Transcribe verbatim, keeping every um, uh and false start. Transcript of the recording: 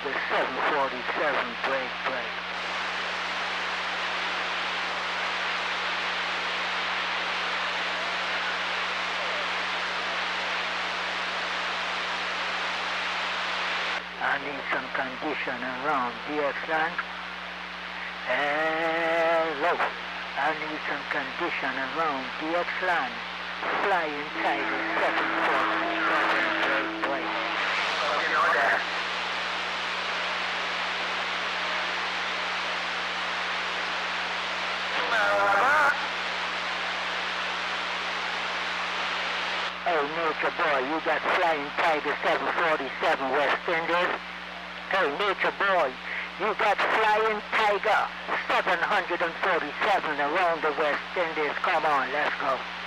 Tiger seven forty-seven, break, break. I need some condition around D X line. Hello. I need some condition around D X line. Flying Tiger seven forty-seven, break, break. You know that. Hey, Nature Boy, you got Flying Tiger seven forty-seven West Indies. Hey, Nature Boy, you got Flying Tiger seven forty-seven around the West Indies. Come on, let's go.